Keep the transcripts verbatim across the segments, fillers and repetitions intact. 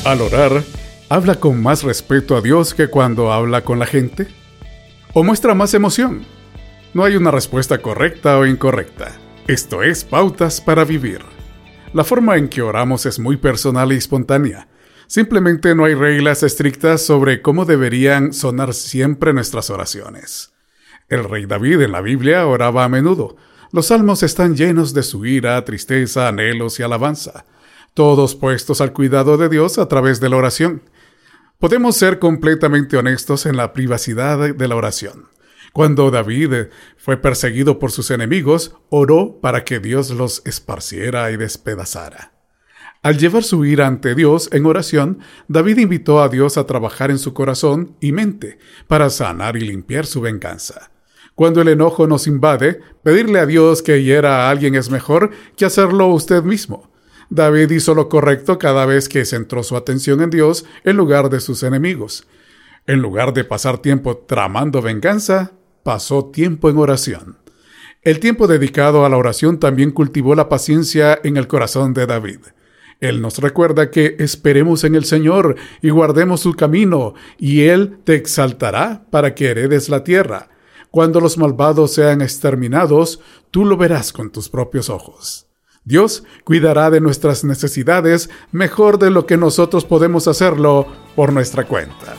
Al orar, ¿habla con más respeto a Dios que cuando habla con la gente? ¿O muestra más emoción? No hay una respuesta correcta o incorrecta. Esto es Pautas para Vivir. La forma en que oramos es muy personal y espontánea. Simplemente no hay reglas estrictas sobre cómo deberían sonar siempre nuestras oraciones. El rey David en la Biblia oraba a menudo. Los salmos están llenos de su ira, tristeza, anhelos y alabanza, todos puestos al cuidado de Dios a través de la oración. Podemos ser completamente honestos en la privacidad de la oración. Cuando David fue perseguido por sus enemigos, oró para que Dios los esparciera y despedazara. Al llevar su ira ante Dios en oración, David invitó a Dios a trabajar en su corazón y mente para sanar y limpiar su venganza. Cuando el enojo nos invade, pedirle a Dios que hiera a alguien es mejor que hacerlo usted mismo. David hizo lo correcto cada vez que centró su atención en Dios en lugar de sus enemigos. En lugar de pasar tiempo tramando venganza, pasó tiempo en oración. El tiempo dedicado a la oración también cultivó la paciencia en el corazón de David. Él nos recuerda que esperemos en el Señor y guardemos su camino, y Él te exaltará para que heredes la tierra. Cuando los malvados sean exterminados, tú lo verás con tus propios ojos. Dios cuidará de nuestras necesidades mejor de lo que nosotros podemos hacerlo por nuestra cuenta.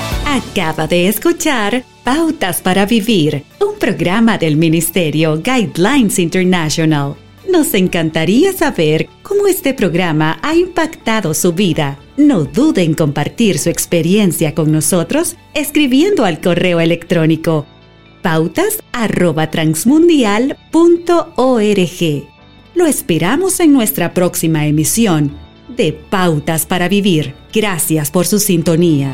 Acaba de escuchar Pautas para Vivir, un programa del Ministerio Guidelines International. Nos encantaría saber cómo este programa ha impactado su vida. No dude en compartir su experiencia con nosotros escribiendo al correo electrónico pautas arroba transmundial punto org. Lo esperamos en nuestra próxima emisión de Pautas para Vivir. Gracias por su sintonía.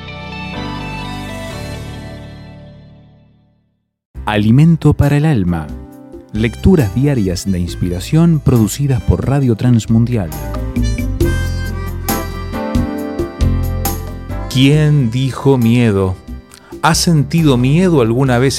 Alimento para el alma. Lecturas diarias de inspiración producidas por Radio Transmundial. ¿Quién dijo miedo? ¿Has sentido miedo alguna vez